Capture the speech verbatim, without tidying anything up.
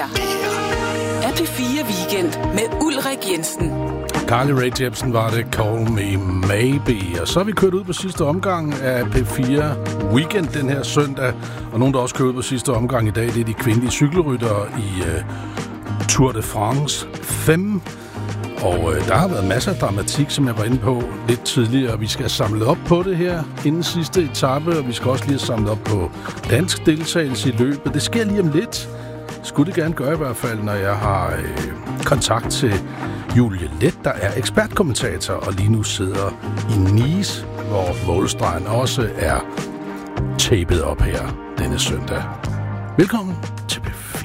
her er P fire Weekend med Ulrik Jensen. Carly Rae Jepsen var det, Call Me Maybe. Og så er vi kørt ud på sidste omgang af P fire Weekend den her søndag. Og nogen, der også kørt ud på sidste omgang i dag, det er de kvindelige cykelryttere i uh, Tour de France fem. Og uh, der har været masser af dramatik, som jeg var inde på lidt tidligere. Vi skal have samlet op på det her inden sidste etape, og vi skal også lige have samlet op på dansk deltagelse i løbet. Det sker lige om lidt. Skulle det gerne gøre i hvert fald, når jeg har øh, kontakt til Julie Let, der er ekspertkommentator og lige nu sidder i Nice, hvor målstregen også er tapet op her denne søndag. Velkommen.